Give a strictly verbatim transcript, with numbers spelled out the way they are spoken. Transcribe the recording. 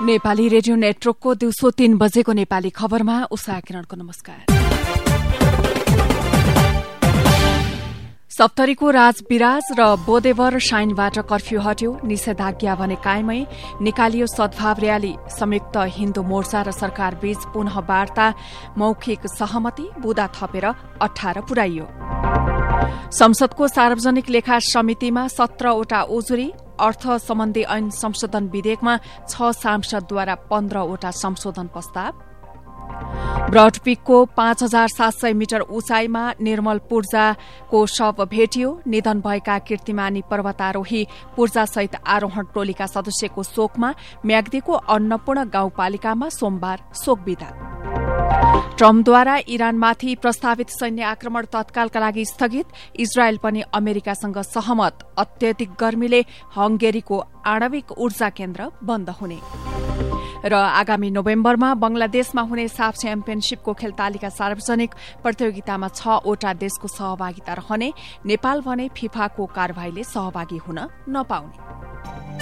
Nepali radio नेटवर्कको दिउँसो तीन बजेको नेपाली खबरमा उषा किरणको नमस्कार। सप्तरीको राजविराज र बोदेवर शाइनबाट कर्फ्यू हट्यो, निषेधाज्ञा भने कायमै, निकालियो सद्भाव र्याली। संयुक्त हिन्दू मोर्चा र सरकार बीच पुनः वार्ता, मौखिक सहमति, बुदा थपेर अठार पुर्याइयो। संसदको सार्वजनिक लेखा समितिमा सत्रवटा उजुरी, अर्थ सम्बन्धी ऐन संशोधन विधेयकमा छ सांसदद्वारा पन्ध्रवटा संशोधन प्रस्ताव। ब्रडपिकको पाँच हजार सात सय मिटर उचाइमा निर्मल पूर्जाको शव भेटियो। निधन भएका कीर्तिमानी पर्वतारोही पूर्जासहित आरोहण टोलीका सदस्यको शोकमा म्याग्दीको अन्नपूर्ण गाउँपालिकामा सोमबार शोक विदा। ट्रम्पद्वारा इरानमाथि प्रस्तावित सैन्य आक्रमण तत्कालका लागि स्थगित, इजरायल पनि अमेरिकासँग सहमत। अत्यधिक गर्मीले हंगेरीको आणविक ऊर्जा केन्द्र बन्द हुने र आगामी नोभेम्बरमा बंगलादेशमा हुने साफ च्याम्पियनशीपको खेल तालिका सार्वजनिक प्रतियोगितामा छवटा देशको सहभागिता रहने, नेपाल भने फिफाको कार्यवाहीले सहभागी हुन नपाउने।